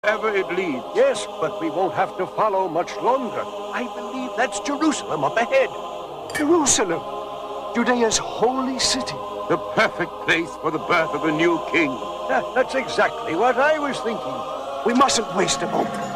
Wherever it leads. Yes, but we won't have to follow much longer. I believe that's Jerusalem up ahead. Jerusalem, Judea's holy city. The perfect place for the birth of a new king. That's exactly what I was thinking. We mustn't waste a moment.